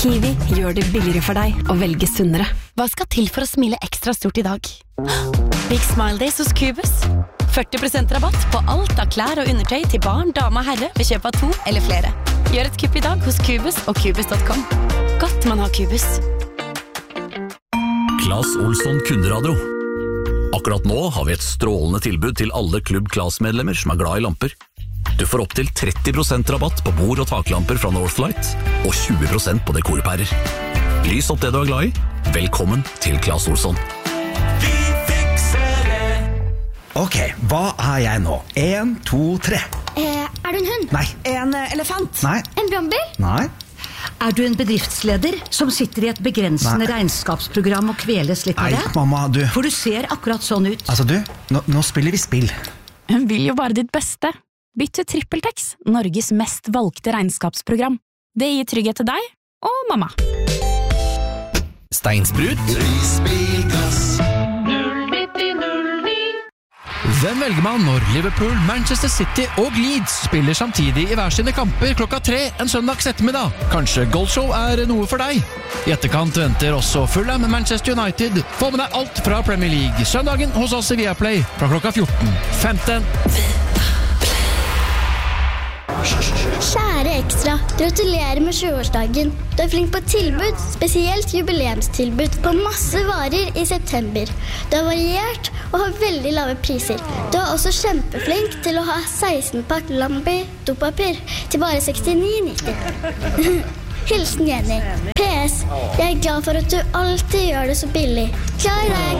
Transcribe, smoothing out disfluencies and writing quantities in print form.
Kiwi gjør det billigere for deg å velge sunnere. Hva skal til for å smile ekstra stort i dag? Big Smile Days hos Cubus. 40% rabatt på alt av klær og undertøy til barn, dame og herre ved kjøp av 2 eller flere. Gjør et kupp i dag hos Cubus og Cubus.com. Godt man har Cubus. Claes Olsson Kunderadio. Akkurat nå har vi et strålende tilbud til alle Klubb Claes-medlemmer som glad i lamper. Du får opp til 30% rabatt på bord- og taklamper fra Northlight, og 20% på dekorpærer. Lys opp det du glad i. Velkommen til Claes Olsson. Vi fikser det. Ok, hva jeg nå? 1, 2, 3. Du en hund? Nei. En elefant? Nei. En brannbil? Nei. Du en bedriftsleder som sitter i et begrensende regnskapsprogram og kveles litt av det? Nei, mamma, du. For du ser akkurat sånn ut. Altså du, nå spiller vi spill. Hun vil jo bare ditt beste. Bytt til TrippelTex, Norges mest valgte regnskapsprogram. Det gir trygghet til deg og mamma. Steinsprut. Prisbilglass. Hvem velger man når Liverpool, Manchester City og Leeds spiller samtidig i hver sine kamper klokka 3 en søndags ettermiddag? Kanskje Goldshow noe for deg? I etterkant venter også Fulham Manchester United. Få med deg alt fra Premier League. Søndagen hos oss i Viaplay fra klokka 14:15. Kjære Ekstra, gratulerer med 20-årsdagen. Du flink på tilbud, spesielt jubileumstilbud på masse varer i september. Du variert og har veldig lave priser. Du også kjempeflink til å ha 16-pakk Lambi dopapir til bare 69,90. Hilsen Jenny. PS, jeg glad for at du alltid gjør det så billig. Klar deg!